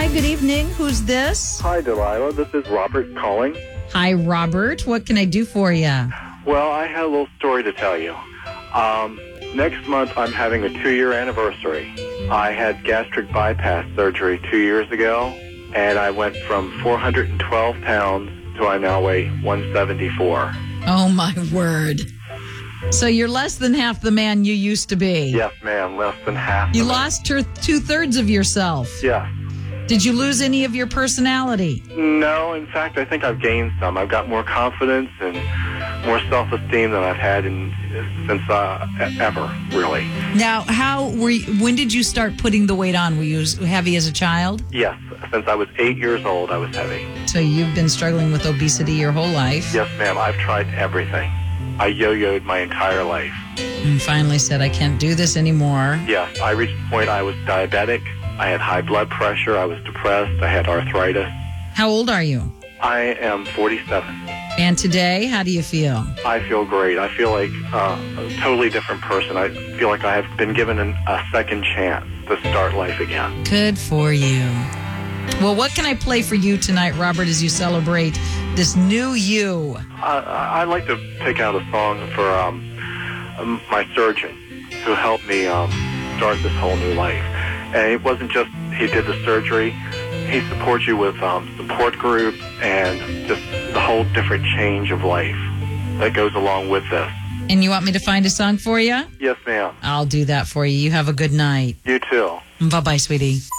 Hi, good evening. Who's this? Hi, Delilah. This is Robert calling. Hi, Robert. What can I do for you? Well, I had a little story to tell you. Next month, I'm having a 2-year anniversary. I had gastric bypass surgery 2 years ago, and I went from 412 pounds to I now weigh 174. Oh, my word. So you're less than half the man you used to be. Yes, ma'am, less than half. You lost 2/3 of yourself. Yes. Did you lose any of your personality? No, in fact, I think I've gained some. I've got more confidence and more self-esteem than I've had since ever, really. Now, when did you start putting the weight on? Were you heavy as a child? Yes, since I was 8 years old, I was heavy. So you've been struggling with obesity your whole life? Yes, ma'am. I've tried everything. I yo-yoed my entire life. And finally said, I can't do this anymore. Yes, I reached the point I was diabetic. I had high blood pressure. I was depressed. I had arthritis. How old are you? I am 47. And today, how do you feel? I feel great. I feel like a totally different person. I feel like I have been given a second chance to start life again. Good for you. Well, what can I play for you tonight, Robert, as you celebrate this new you? I'd like to pick out a song for my surgeon who helped me start this whole new life. And it wasn't just he did the surgery. He supports you with support groups and just the whole different change of life that goes along with this. And you want me to find a song for you? Yes, ma'am. I'll do that for you. You have a good night. You too. Bye-bye, sweetie.